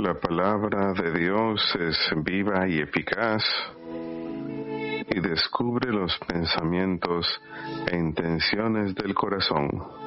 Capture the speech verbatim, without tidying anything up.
la palabra de Dios es viva y eficaz y descubre los pensamientos e intenciones del corazón.